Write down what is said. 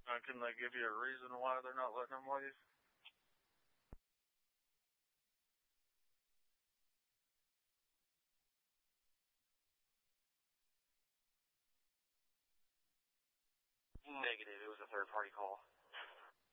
Can they give you a reason why they're not letting them leave? Negative. It was a third-party call.